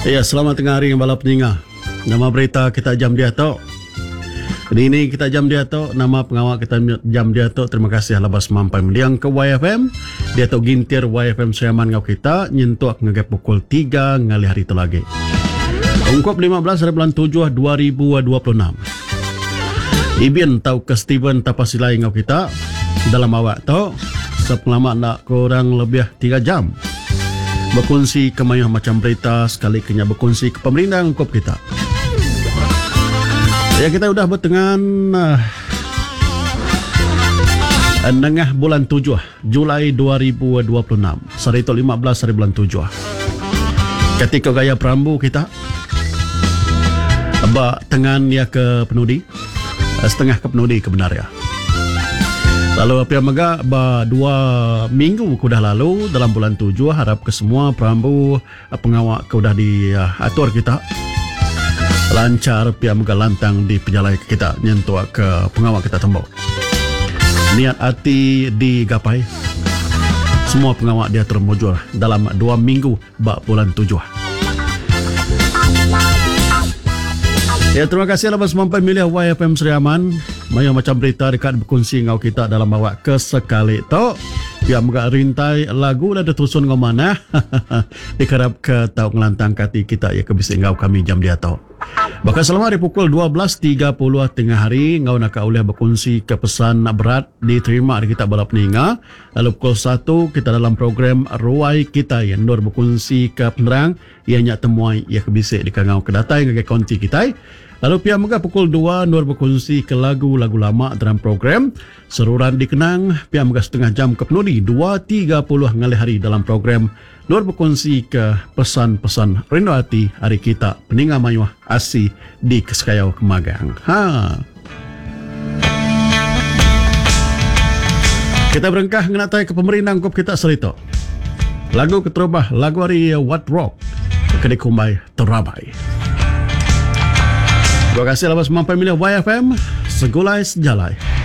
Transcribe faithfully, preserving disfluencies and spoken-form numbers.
Ya, selamat tengah hari yang balap peninga. Nama berita kita jam dia tu. Hari ini kita jam dia tu. Nama pengawal kita jam dia tu. Terima kasih labas mampai meliang ke Y F M. Dia tu gintir Y F M Seriaman ngau kita. Nyentuak ngegap pukul tiga ngali hari tu lagi. Ungkap lima belas hari bulan tujuh dua ribu dua puluh enam. Ibin tau ke Steven tapasilai ngau kita. Dalam awak tu. Sepelama nak kurang lebih tiga jam. Berkongsi kemayuh macam berita sekali kena berkongsi ke pemerintah ngkop kita. Ya, kita sudah bertengan uh, Nengah bulan tujuh Julai dua ribu dua puluh enam. Hari itu lima belas hari bulan tujuh. Ketika gaya perambu kita Aba tengan ya ke penudi, setengah ke penudi kebenar ya. Lalu apa yang mega ba dua minggu kudah lalu dalam bulan tujuh harap ke semua perambu pengawak kudah diatur kita lancar pihak mega lantang di penjalai kita nyentuh ke pengawak kita tembok. Niat hati digapai. Semua pengawak dia termujur dalam dua minggu ba bulan tujuh. Ya, terima kasih atas mampai milih Y F M Seriaman. Maya macam berita dekat berkongsi ngau kita dalam awak kesekali tu. Biar megak rintai lagu dah tersusun ngau mana. Dikarap ke tau ngelantang kati kita ya kebisik ngau kami jam dia tu. Bahkan selama di pukul dua belas tiga puluh tengah hari ngau nak oleh berkongsi ke pesan berat diterima di kita balap ninga. Lalu pukul satu kita dalam program Ruai Kita yang nur berkongsi ke penerang ianya temuai ya kebisik di kangau kedatai ke konti kita. Lalu pihak mega pukul dua nur berkongsi ke lagu-lagu lama dalam program Seruran Dikenang. Pihak mega setengah jam ke penudi dua tiga puluh ngali hari dalam program nur berkongsi ke pesan-pesan rindu hati hari kita peninga mayuh asi di Kesekayau Kemagang. Ha. Kita berengkah ngenatai ke pemerintah kop kita serito. Lagu keterubah lagu hari What Rock kedai kumbai terabai. Terima kasih lepas mampai milih Y F M Segulai Sejalai.